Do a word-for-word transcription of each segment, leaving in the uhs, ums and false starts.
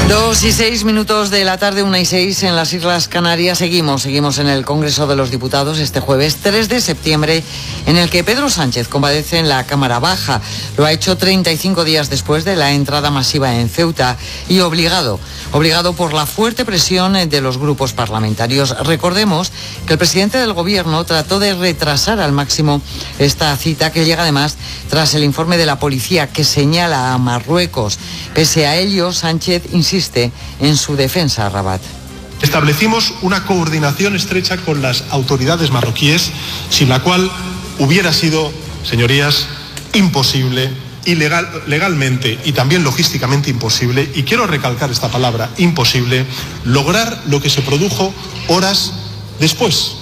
Dos y seis minutos de la tarde, una y seis en las Islas Canarias. Seguimos, seguimos en el Congreso de los Diputados este jueves tres de septiembre, en el que Pedro Sánchez comparece en la Cámara Baja. Lo ha hecho treinta y cinco días después de la entrada masiva en Ceuta y obligado, obligado por la fuerte presión de los grupos parlamentarios. Recordemos que el presidente del Gobierno trató de retrasar al máximo esta cita, que llega además tras el informe de la policía que señala a Marruecos. Pese a ello, Sánchez insiste en su defensa a Rabat. Establecimos una coordinación estrecha con las autoridades marroquíes, sin la cual hubiera sido, señorías, imposible, ilegal, legalmente y también logísticamente imposible, y quiero recalcar esta palabra, imposible, lograr lo que se produjo horas después.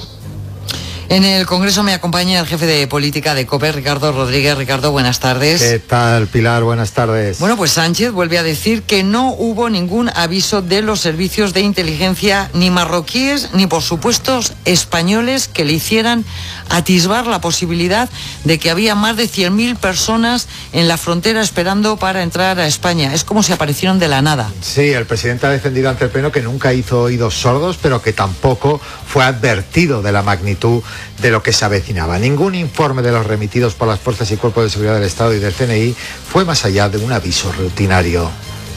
En el Congreso me acompaña el jefe de política de COPE, Ricardo Rodríguez. Ricardo, buenas tardes. ¿Qué tal, Pilar? Buenas tardes. Bueno, pues Sánchez vuelve a decir que no hubo ningún aviso de los servicios de inteligencia, ni marroquíes, ni por supuesto españoles, que le hicieran atisbar la posibilidad de que había más de cien mil personas en la frontera esperando para entrar a España. Es como si aparecieron de la nada. Sí, el presidente ha defendido ante el Pleno que nunca hizo oídos sordos, pero que tampoco fue advertido de la magnitud de lo que se avecinaba. Ningún informe de los remitidos por las fuerzas y cuerpos de seguridad del Estado y del C N I fue más allá de un aviso rutinario.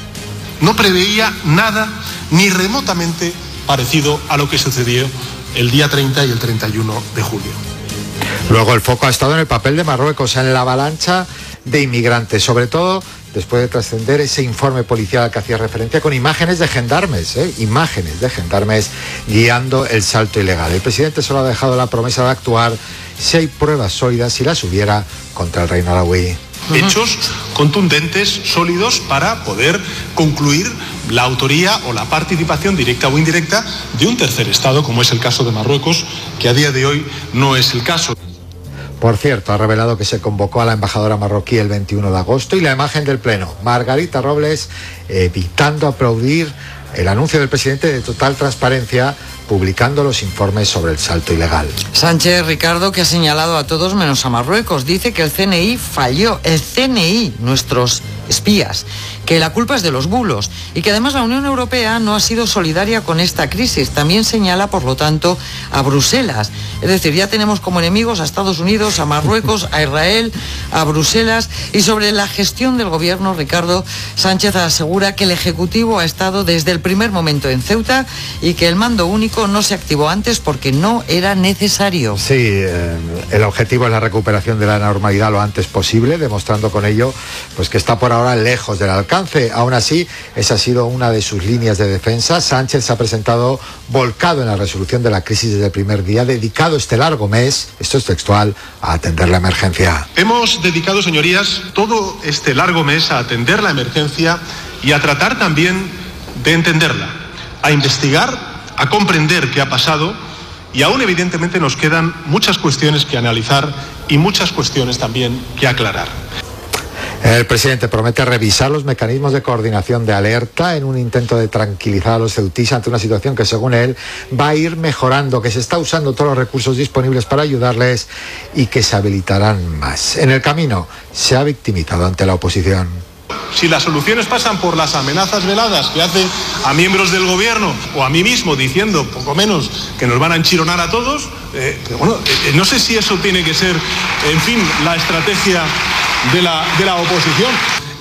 No preveía nada ni remotamente parecido a lo que sucedió el día treinta y el treinta y uno de julio. Luego el foco ha estado en el papel de Marruecos en la avalancha de inmigrantes, sobre todo después de trascender ese informe policial al que hacía referencia, con imágenes de gendarmes, ¿eh? imágenes de gendarmes guiando el salto ilegal. El presidente solo ha dejado la promesa de actuar si hay pruebas sólidas, si las hubiera, contra el rey alauí. Hechos contundentes, sólidos, para poder concluir la autoría o la participación directa o indirecta de un tercer Estado, como es el caso de Marruecos, que a día de hoy no es el caso. Por cierto, ha revelado que se convocó a la embajadora marroquí el veintiuno de agosto, y la imagen del Pleno, Margarita Robles evitando aplaudir el anuncio del presidente de total transparencia, publicando los informes sobre el salto ilegal. Sánchez, Ricardo, que ha señalado a todos menos a Marruecos, dice que el C N I falló, el C N I, nuestros espías, que la culpa es de los bulos y que además la Unión Europea no ha sido solidaria con esta crisis. También señala, por lo tanto, a Bruselas. Es decir, ya tenemos como enemigos a Estados Unidos, a Marruecos, a Israel, a Bruselas. Y sobre la gestión del gobierno, Ricardo, Sánchez asegura que el Ejecutivo ha estado desde el primer momento en Ceuta y que el mando único no se activó antes porque no era necesario. Sí, eh, el objetivo es la recuperación de la normalidad lo antes posible, demostrando con ello pues que está por ahora lejos del alcance. Aún así, esa ha sido una de sus líneas de defensa. Sánchez se ha presentado volcado en la resolución de la crisis desde el primer día, dedicado este largo mes, esto es textual, a atender la emergencia. Hemos dedicado, señorías, todo este largo mes a atender la emergencia y a tratar también de entenderla, a investigar, a comprender qué ha pasado, y aún evidentemente nos quedan muchas cuestiones que analizar y muchas cuestiones también que aclarar. El presidente promete revisar los mecanismos de coordinación de alerta en un intento de tranquilizar a los ceutíes ante una situación que, según él, va a ir mejorando, que se está usando todos los recursos disponibles para ayudarles y que se habilitarán más. En el camino se ha victimizado ante la oposición. Si las soluciones pasan por las amenazas veladas que hacen a miembros del gobierno o a mí mismo diciendo poco menos que nos van a enchironar a todos, eh, pero bueno, eh, no sé si eso tiene que ser, en fin, la estrategia de la, de la oposición.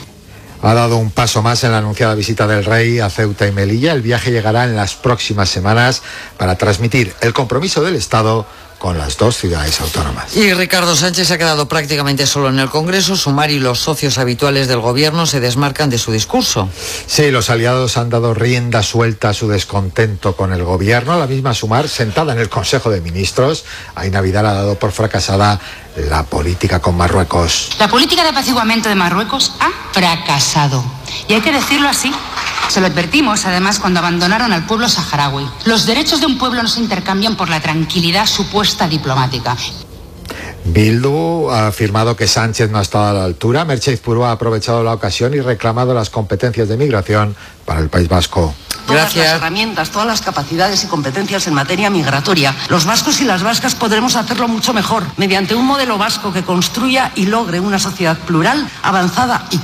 Ha dado un paso más en la anunciada visita del rey a Ceuta y Melilla. El viaje llegará en las próximas semanas para transmitir el compromiso del Estado con las dos ciudades autónomas. Y Ricardo Sánchez se ha quedado prácticamente solo en el Congreso. Sumar y los socios habituales del gobierno se desmarcan de su discurso. Sí, los aliados han dado rienda suelta a su descontento con el gobierno. La misma Sumar, sentada en el Consejo de Ministros, Aina Vidal ha dado por fracasada la política con Marruecos. La política de apaciguamiento de Marruecos ha fracasado. Y hay que decirlo así. Se lo advertimos, además, cuando abandonaron al pueblo saharaui. Los derechos de un pueblo no se intercambian por la tranquilidad supuesta diplomática. Bildu ha afirmado que Sánchez no ha estado a la altura. Merche Izpuru ha aprovechado la ocasión y reclamado las competencias de migración para el País Vasco. Todas Gracias. las herramientas, todas las capacidades y competencias en materia migratoria. Los vascos y las vascas podremos hacerlo mucho mejor, mediante un modelo vasco que construya y logre una sociedad plural, avanzada y